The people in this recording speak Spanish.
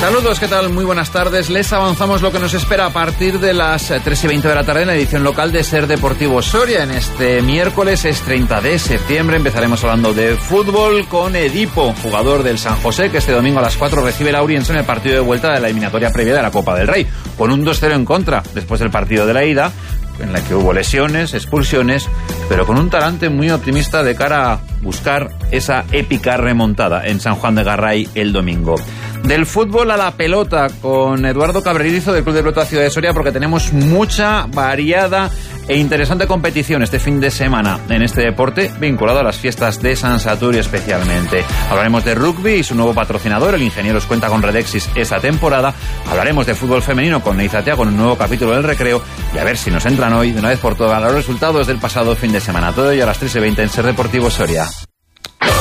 Saludos, ¿qué tal? Muy buenas tardes. Les avanzamos lo que nos espera a partir de las 3:20 de la tarde en la edición local de Ser Deportivo Soria. En este miércoles es 30 de septiembre. Empezaremos hablando de fútbol con Edipo, jugador del San José, que este domingo a las 4 recibe el Auriense en el partido de vuelta de la eliminatoria previa de la Copa del Rey, con un 2-0 en contra después del partido de la ida, en la que hubo lesiones, expulsiones, pero con un talante muy optimista de cara a buscar esa épica remontada en San Juan de Garray el domingo. Del fútbol a la pelota, con Eduardo Cabrerizo del Club de Pelota Ciudad de Soria, porque tenemos mucha, variada e interesante competición este fin de semana en este deporte vinculado a las fiestas de San Saturio especialmente. Hablaremos de rugby y su nuevo patrocinador, el Ingenieros, cuenta con Redexis esta temporada. Hablaremos de fútbol femenino con Neizatea, con un nuevo capítulo del Recreo, y a ver si nos entran hoy de una vez por todas los resultados del pasado fin de semana. Todo ello a las 3:20 en Ser Deportivo Soria.